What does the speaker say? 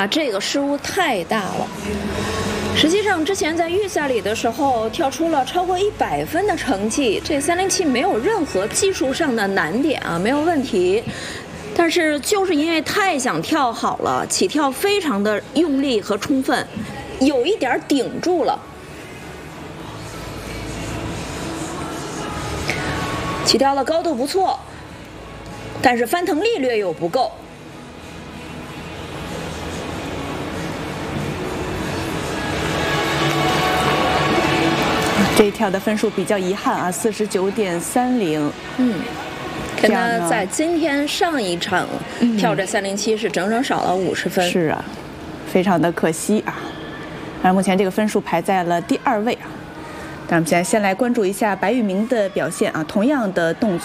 呀，这个失误太大了。实际上，之前在预赛里的时候跳出了超过100分的成绩，这307没有任何技术上的难点啊，没有问题。但是就是因为太想跳好了，起跳非常的用力和充分，有一点顶住了。起跳的高度不错，但是翻腾力略有不够。 这一跳的分数比较遗憾啊，49.30。 跟他在今天上一场跳这307是整整少了50分。 是啊，非常的可惜啊。而目前这个分数排在了第2位啊。那我们现在先来关注一下白宇明的表现啊，同样的动作。